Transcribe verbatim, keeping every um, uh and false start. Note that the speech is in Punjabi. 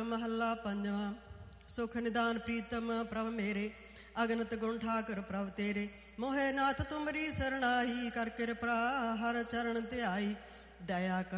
ਮਹੱਲਾ ਪੰਜਵਾਂ। ਸੁਖ ਨਿਦਾਨ ਪ੍ਰੀਤਮ ਪ੍ਰਭ ਮੇਰੇ, ਅਗਨਤ ਗੁਣ ਠਾਕੁਰ ਪ੍ਰਭ ਤੇਰੇ। ਮੋਹੇ ਨਾਥ ਤੁਮਰੀ ਸਰਣਾਈ, ਕਰ ਕਿਰਪਾ ਹਰ ਚਰਨ ਧਿਆਈ। ਦਇਆ